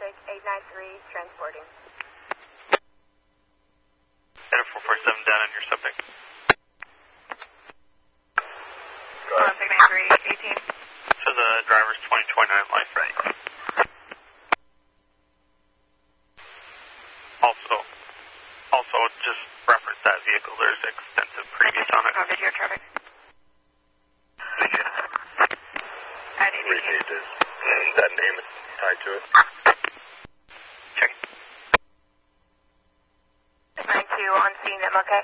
traffic, 893, transporting. Head 447 down on your subject. On 693, 18. So the driver's 2029 life, right? Also, just reference that vehicle. There's extensive previous on it. Copy your traffic. At 818. Appreciate this. And that name is tied to it. Check. 92 on scene, I'm okay.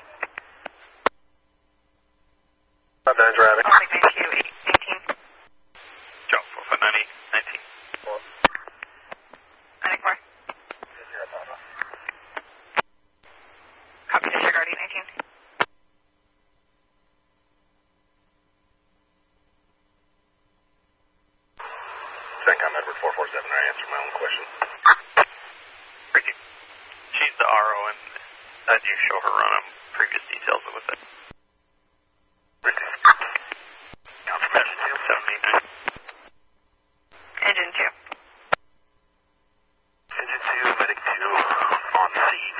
Not done driving. On 692, 18. Joe, 459 19. 94. Copy disregard 819. CENTCOM Edward 447, I answered my own question. Ricky. She's the RO, and did you show her on previous details with it? Ricky. Confirmation 279. Engine 2. Engine 2, medic 2, on scene.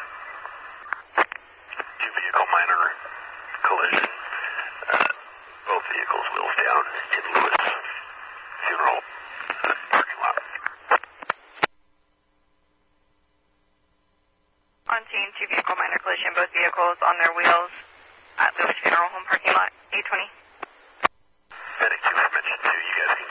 Two vehicle minor collision. Both vehicles wheels down in Lewis Funeral parking lot. On scene, 2 vehicle minor collision, both vehicles on their wheels at Lewis Funeral Home parking lot, 820. Medic 2 I mentioned too, you guys can